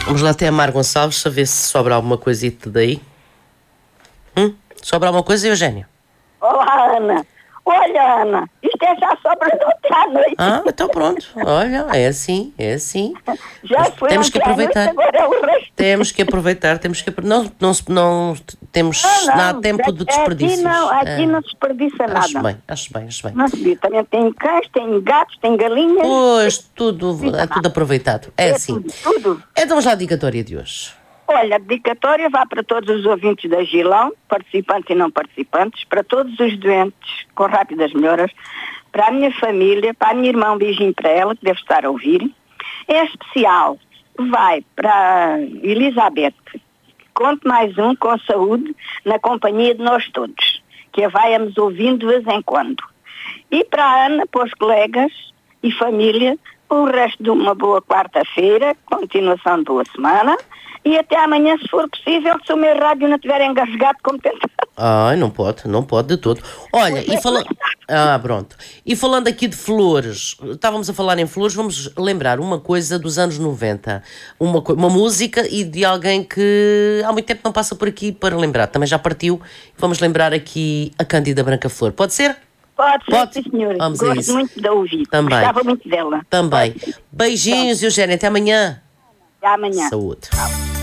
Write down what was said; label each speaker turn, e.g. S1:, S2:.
S1: Vamos lá até a Mar Gonçalves, a ver se sobra alguma coisita daí. Sobra alguma coisa, Eugénia?
S2: Olá, Ana. Olha, Ana, isto é já sobra de ontem à noite.
S1: Então pronto. Olha, é assim, é assim.
S2: Já foi
S1: Temos que
S2: ontem à noite,
S1: aproveitar.
S2: agora é o resto.
S1: Temos que aproveitar, não temos nada tempo de desperdícios.
S2: Aqui não desperdiça nada.
S1: Acho bem.
S2: Não se diz, também tem cães, tem gatos, tem galinhas.
S1: Pois, é tudo aproveitado. É assim.
S2: Tudo.
S1: Então vamos lá à dedicatória de hoje.
S2: Olha, a dedicatória vai para todos os ouvintes da Gilão, participantes e não participantes, para todos os doentes com rápidas melhoras, para a minha família, para a minha irmã, um beijinho para ela, que deve estar a ouvir. Em especial, vai para a Elizabeth, conte mais um com saúde, na companhia de nós todos, que a vai-nos ouvindo de vez em quando. E para a Ana, para os colegas e família, o resto de uma boa quarta-feira, continuação de boa semana, e até amanhã, se for possível, se o meu rádio não estiver engasgado como tentar.
S1: Não pode de todo. Olha, e falando... pronto. E falando aqui de flores, estávamos a falar em flores, vamos lembrar uma coisa dos anos 90. Uma música e de alguém que há muito tempo não passa por aqui para lembrar. Também já partiu. Vamos lembrar aqui a Cândida Branca Flor. Pode ser?
S2: Pode ser, sim, senhor.
S1: Vamos a isso.
S2: Gosto muito de ouvir.
S1: Também.
S2: Gostava muito dela.
S1: Também. Beijinhos, Eugénia. Até amanhã.
S2: Até amanhã.
S1: Saúde.
S2: Tchau.